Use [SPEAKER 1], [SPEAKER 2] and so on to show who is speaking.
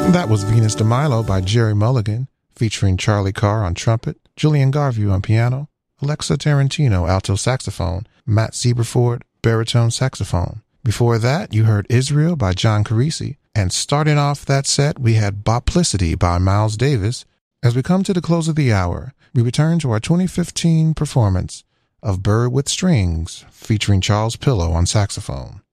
[SPEAKER 1] That was Venus de Milo by Jerry Mulligan, featuring Charlie Carr on trumpet, Julian Garvey on piano, Alexa Tarantino alto saxophone, Matt Sieberford baritone saxophone. Before that, you heard Israel by John Carisi, and starting off that set, we had Boplicity by Miles Davis. As we come to the close of the hour, we return to our 2015 performance of Bird with Strings, featuring Charles Pillow on saxophone.